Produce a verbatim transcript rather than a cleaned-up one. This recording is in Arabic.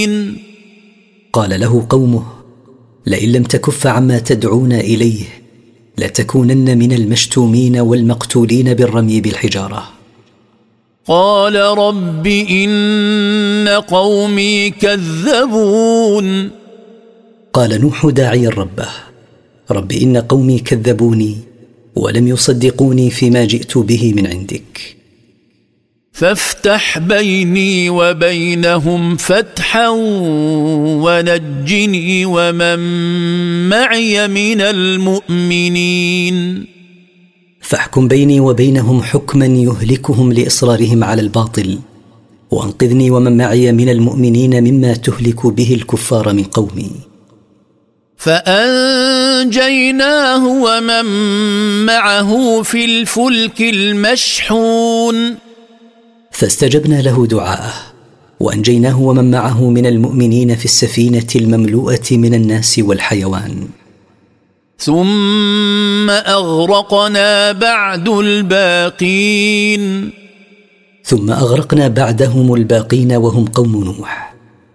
قال له قومه: لئن لم تكف عما تدعون إليه لتكونن من المشتومين والمقتولين بالرمي بالحجارة. قال رب إن قومي كذبون. قال نوح داعيا ربه: رب إن قومي كذبوني ولم يصدقوني فيما جئت به من عندك، فافتح بيني وبينهم فتحا ونجني ومن معي من المؤمنين. فاحكم بيني وبينهم حكما يهلكهم لإصرارهم على الباطل، وانقذني ومن معي من المؤمنين مما تهلك به الكفار من قومي. فأنجيناه ومن معه في الفلك المشحون. فاستجبنا له دعاءه وأنجيناه ومن معه من المؤمنين في السفينة المملوءة من الناس والحيوان. ثم أغرقنا بعد الباقين. ثم أغرقنا بعدهم الباقين وهم قوم نوح.